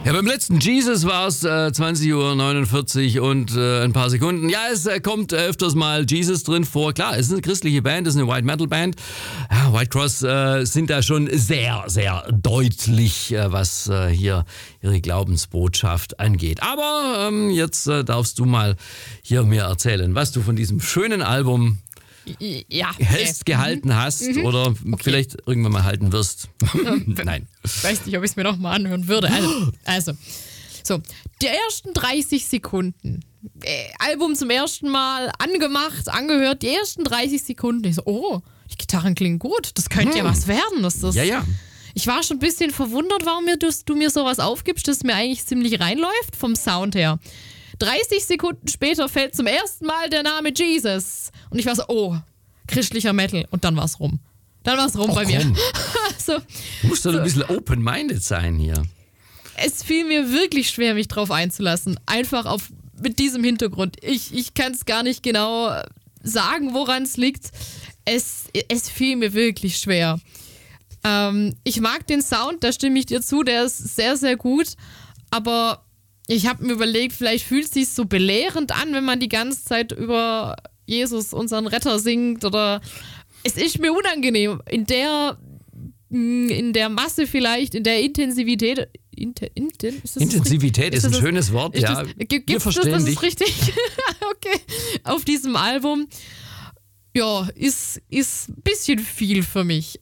Ja, beim letzten Jesus war es 20:49 und ein paar Sekunden. Ja, es kommt öfters mal Jesus drin vor. Klar, es ist eine christliche Band, es ist eine White Metal Band. Ja, White Cross sind da schon sehr, sehr deutlich, was hier ihre Glaubensbotschaft angeht. Aber jetzt darfst du mal hier mir erzählen, was du von diesem schönen Album gehalten hast oder vielleicht irgendwann mal halten wirst. Nein. Ich weiß nicht, ob ich es mir noch mal anhören würde. Also, so, die ersten 30 Sekunden. Album zum ersten Mal angemacht, angehört, die ersten 30 Sekunden. Ich so, oh, die Gitarren klingen gut, das könnte ja was werden. Ja. Ich war schon ein bisschen verwundert, warum du mir sowas aufgibst, das mir eigentlich ziemlich reinläuft vom Sound her. 30 Sekunden später fällt zum ersten Mal der Name Jesus. Und ich war so, oh, christlicher Metal. Und dann war es rum. Dann war es rum bei mir. Du musst doch ein bisschen open-minded sein hier. Es fiel mir wirklich schwer, mich drauf einzulassen. Einfach mit diesem Hintergrund. Ich kann es gar nicht genau sagen, woran es liegt. Es fiel mir wirklich schwer. Ich mag den Sound, da stimme ich dir zu, der ist sehr, sehr gut. Aber ich habe mir überlegt, vielleicht fühlt es sich so belehrend an, wenn man die ganze Zeit über Jesus, unseren Retter, singt. Oder es ist mir unangenehm. In der Masse vielleicht, in der Intensivität. Intensivität ist ein schönes Wort, ja. Wir verstehen dich. Das ist richtig. Okay. Auf diesem Album, ja, ist ein bisschen viel für mich.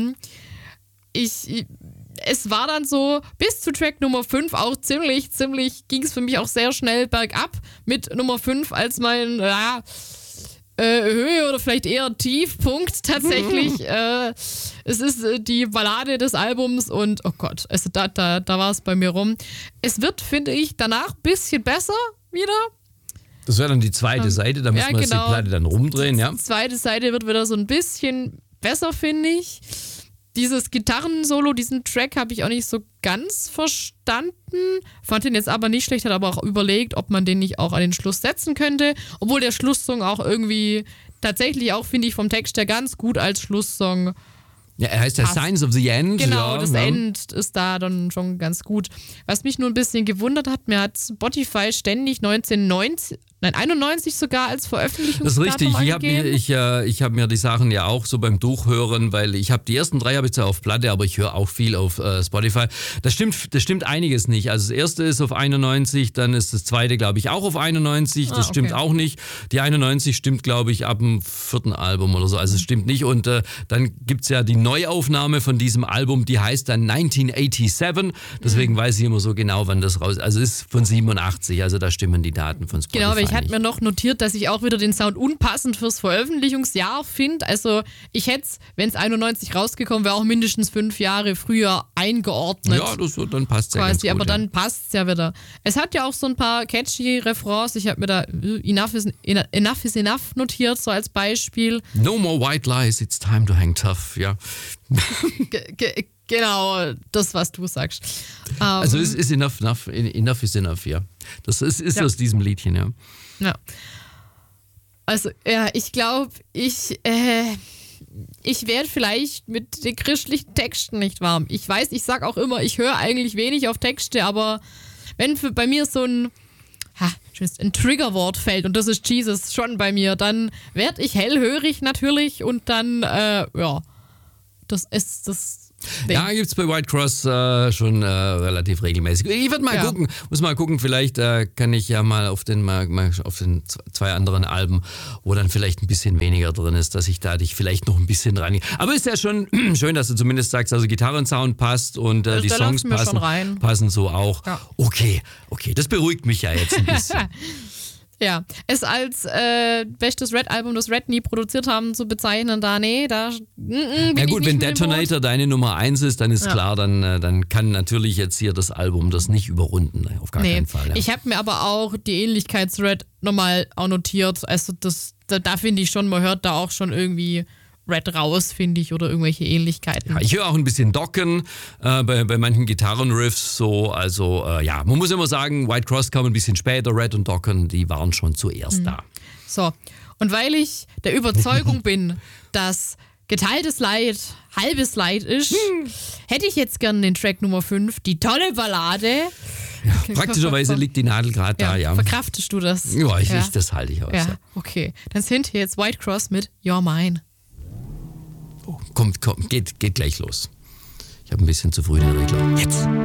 Es war dann so, bis zu Track Nummer 5 auch ziemlich ging es für mich auch sehr schnell bergab mit Nummer 5 als mein, Höhe oder vielleicht eher Tiefpunkt tatsächlich. Es ist die Ballade des Albums und oh Gott, also da war es bei mir rum. Es wird, finde ich, danach ein bisschen besser wieder. Das wäre dann die zweite Seite, da müssen wir jetzt die Platte dann rumdrehen, ja? Die zweite Seite wird wieder so ein bisschen besser, finde ich. Dieses Gitarrensolo, diesen Track habe ich auch nicht so ganz verstanden. Fand den jetzt aber nicht schlecht, hat aber auch überlegt, ob man den nicht auch an den Schluss setzen könnte. Obwohl der Schlusssong auch irgendwie tatsächlich auch, finde ich, vom Text her ganz gut als Schlusssong. Ja, er heißt ja Signs of the End. Genau, das End ist da dann schon ganz gut. Was mich nur ein bisschen gewundert hat, mir hat Spotify ständig 91 sogar als Veröffentlichungsdatum Das ist richtig. angegeben. Ich hab mir die Sachen ja auch so beim Durchhören, weil ich habe die ersten 3 habe ich zwar auf Platte, aber ich höre auch viel auf Spotify. Das stimmt einiges nicht. Also das erste ist auf 91, dann ist das zweite, glaube ich, auch auf 91. Das stimmt auch nicht. Die 91 stimmt, glaube ich, ab dem 4. Album oder so. Also es stimmt nicht. Und dann gibt es ja die Neuaufnahme von diesem Album, die heißt dann 1987. Deswegen weiß ich immer so genau, wann das raus ist. Also es ist von 87, also da stimmen die Daten von Spotify. Genau, aber ich hatte mir noch notiert, dass ich auch wieder den Sound unpassend fürs Veröffentlichungsjahr finde. Also ich hätte es, wenn es 91 rausgekommen wäre, auch mindestens 5 Jahre früher eingeordnet. Ja, dann passt es ja ganz gut. Aber dann passt es ja wieder. Es hat ja auch so ein paar catchy Refrains. Ich habe mir da Enough is Enough notiert, so als Beispiel. No more white lies, it's time to hang tough, ja. Genau, das, was du sagst. Also es ist enough is enough, ja. Das ist aus diesem Liedchen, ja. Ja. Also, ja, ich glaube, ich werde vielleicht mit den christlichen Texten nicht warm. Ich weiß, ich sag auch immer, ich höre eigentlich wenig auf Texte, aber wenn bei mir so ein Triggerwort fällt, und das ist Jesus schon bei mir, dann werde ich hellhörig natürlich und dann, das ist das. Ja, gibt es bei White Cross schon relativ regelmäßig. Ich werde mal gucken, muss mal gucken, vielleicht kann ich ja mal auf den 2 anderen Alben, wo dann vielleicht ein bisschen weniger drin ist, dass ich da dich vielleicht noch ein bisschen rangehe. Aber ist ja schon schön, dass du zumindest sagst, also Gitarrensound passt und die Songs passen so auch. Ja. Okay, das beruhigt mich ja jetzt ein bisschen. Ja, es als bestes Red-Album, das Red nie produziert haben, zu bezeichnen, ja gut, wenn Detonator deine Nummer 1 ist, dann ist klar, dann kann natürlich jetzt hier das Album das nicht überrunden, auf gar keinen Fall. Ja. Ich habe mir aber auch die Ähnlichkeit zu Red nochmal auch notiert, also da finde ich schon, man hört da auch schon irgendwie Red raus, finde ich, oder irgendwelche Ähnlichkeiten. Ja, ich höre auch ein bisschen Docken bei manchen Gitarrenriffs so, also man muss immer sagen, White Cross kam ein bisschen später, Red und Docken, die waren schon zuerst da. So, und weil ich der Überzeugung bin, dass geteiltes Leid, halbes Leid ist, hätte ich jetzt gern den Track Nummer 5, die tolle Ballade. Praktischerweise liegt die Nadel gerade da, ja. Verkraftest du das? Ja, das halte ich aus. Ja, Ja. okay. Dann sind hier jetzt White Cross mit You're Mine. Oh, kommt, geht gleich los. Ich habe ein bisschen zu früh den Regler. Jetzt.